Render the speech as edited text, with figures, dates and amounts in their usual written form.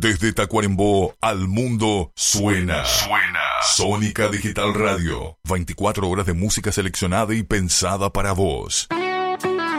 Desde Tacuarembó al mundo suena. Sónica Digital Radio. 24 horas de música seleccionada y pensada para vos.